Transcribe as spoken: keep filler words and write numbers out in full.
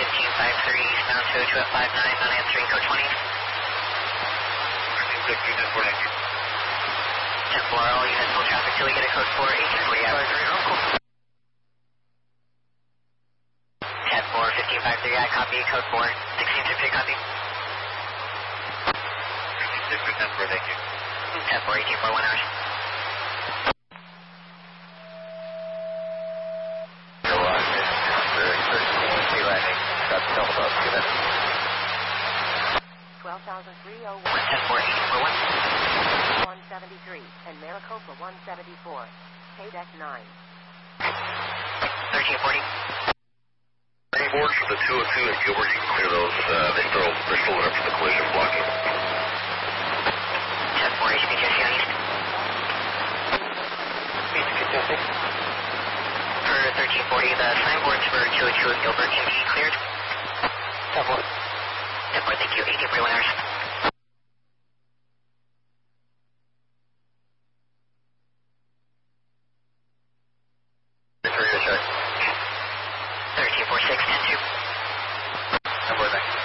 fifteen five three, eastbound two oh two at five nine, not answering code twenty. thirteen fifteen, ten four, thank you. ten four, all units, full traffic till we get a code four, eighteen forty, hours, cool. ten four, fifteen five three, I copy, code four, sixteen sixty, copy. sixteen sixty, ten four, thank you. ten four, eighteen four, one hours. Go on, thirteen landing, got the double up, unit. twelve thousand three oh one. ten four, eighteen four, one. one seventy-three, and Maricopa one seventy-four. K deck nine. thirteen forty. Boards from the two oh two and Gilbert, you can clear those. Uh, they still, they're still up for the collision, blocking. ten four, H P J C on east. H P J C. For thirteen forty, the signboards for two oh two and Gilbert can be cleared. ten four. ten four, thank you, eighteen forty-one hours. Three to check. thirteen four six, ten two. ten four, thank you.